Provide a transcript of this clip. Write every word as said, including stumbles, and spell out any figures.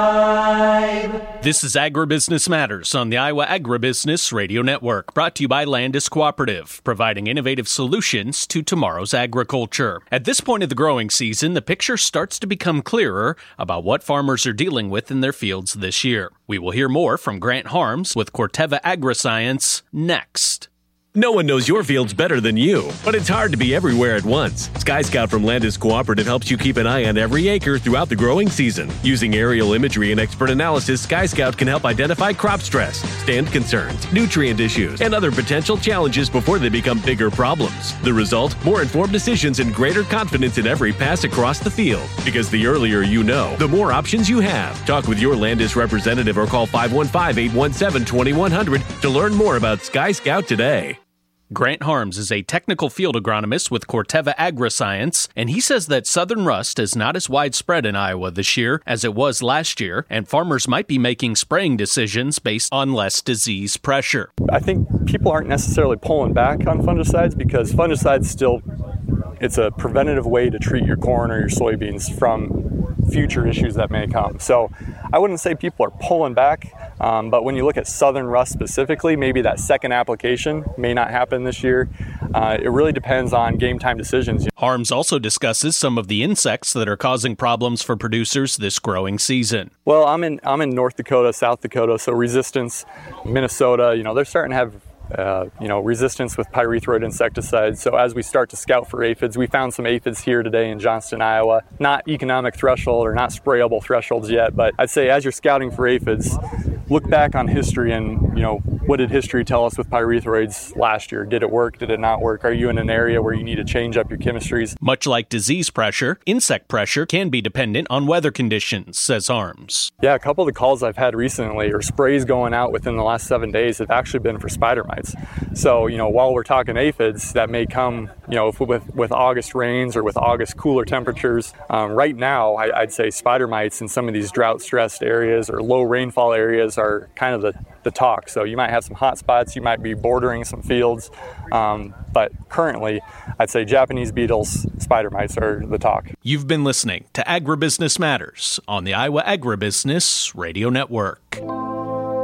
This is Agribusiness Matters on the Iowa Agribusiness Radio Network, brought to you by Landis Cooperative, providing innovative solutions to tomorrow's agriculture. At this point of the growing season, the picture starts to become clearer about what farmers are dealing with in their fields this year. We will hear more from Grant Harms with Corteva Agriscience next. No one knows your fields better than you, but it's hard to be everywhere at once. Sky Scout from Landis Cooperative helps you keep an eye on every acre throughout the growing season. Using aerial imagery and expert analysis, Sky Scout can help identify crop stress, stand concerns, nutrient issues, and other potential challenges before they become bigger problems. The result? More informed decisions and greater confidence in every pass across the field. Because the earlier you know, the more options you have. Talk with your Landis representative or call five one five, eight one seven, two one zero zero to learn more about Sky Scout today. Grant Harms is a technical field agronomist with Corteva Agriscience, and he says that southern rust is not as widespread in Iowa this year as it was last year, and farmers might be making spraying decisions based on less disease pressure. I think people aren't necessarily pulling back on fungicides because fungicides still, it's a preventative way to treat your corn or your soybeans from future issues that may come. So I wouldn't say people are pulling back, um, but when you look at southern rust specifically, maybe that second application may not happen this year. Uh, it really depends on game time decisions. Harms also discusses some of the insects that are causing problems for producers this growing season. Well, I'm in I'm in North Dakota, South Dakota, so resistance, Minnesota, you know, they're starting to have Uh, you know, resistance with pyrethroid insecticides. So as we start to scout for aphids, we found some aphids here today in Johnston, Iowa. Not economic threshold or not sprayable thresholds yet, but I'd say as you're scouting for aphids, look back on history and, you know, what did history tell us with pyrethroids last year? Did it work? Did it not work? Are you in an area where you need to change up your chemistries? Much like disease pressure, insect pressure can be dependent on weather conditions, says Harms. Yeah, a couple of the calls I've had recently or sprays going out within the last seven days have actually been for spider mites. So, you know, while we're talking aphids, that may come, you know, with, with August rains or with August cooler temperatures. Um, right now, I, I'd say spider mites in some of these drought-stressed areas or low rainfall areas are kind of the, the talk. So you might have some hot spots, you might be bordering some fields, um, but currently, I'd say Japanese beetles, spider mites are the talk. You've been listening to Agribusiness Matters on the Iowa Agribusiness Radio Network.